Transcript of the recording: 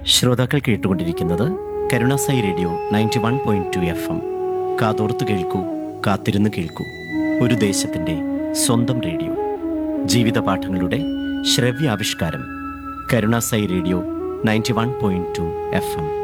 ശ്രോതാക്കൾ കേട്ടുകൊണ്ടിരിക്കുന്നത് Karunasai radio 91.2 FM. കാതോർത്ത് കേൾക്കൂ, കാത്തിരുന്ന് കേൾക്കൂ. ഒരു ദേശത്തിൻ്റെ സ്വന്തം റേഡിയോ. ജീവിത പാഠങ്ങളുടെ ശ്രവ്യാവിഷ്കാരം. Karunasai radio 91.2 FM.